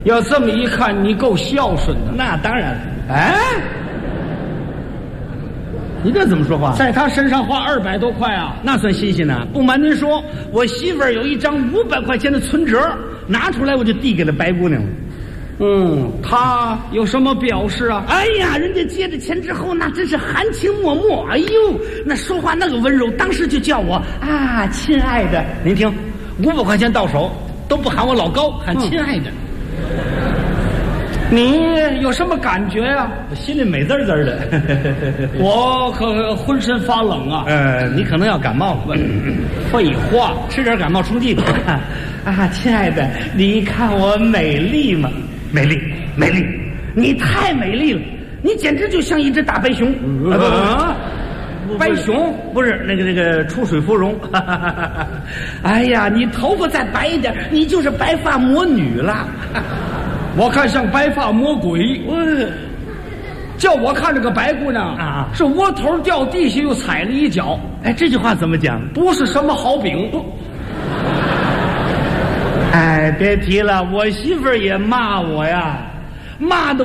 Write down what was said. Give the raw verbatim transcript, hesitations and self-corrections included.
要这么一看，你够孝顺的。 那当然。 哎， 你这怎么说话？ 在他身上花二百多块啊， 那算新鲜呢。不瞒您说，我媳妇儿有一张五百块钱的存折，拿出来我就递给了白姑娘了。 嗯，他有什么表示啊？ 哎呀，人家接着钱之后，那真是含情脉脉。哎呦，那说话那个温柔，当时就叫我啊，亲爱的。您听，五百块钱到手都不喊我老高，喊亲爱的。 嗯、你有什么感觉呀、啊？ 我心里美滋滋的。 我可浑身发冷啊。 呃，你可能要感冒了。 废话， 吃点感冒冲剂吧。啊，亲爱的，你看我美丽吗？美丽，美丽，你太美丽了，你简直就像一只大白熊。 啊，白熊不是那个那个出水芙蓉。哎呀，你头发再白一点，你就是白发魔女了。 我看像白发魔鬼。 我叫我看这个白姑娘啊， 是窝头掉地下又踩了一脚。 哎，这句话怎么讲？ 不是什么好饼。 哎，别提了，我媳妇儿也骂我呀，骂的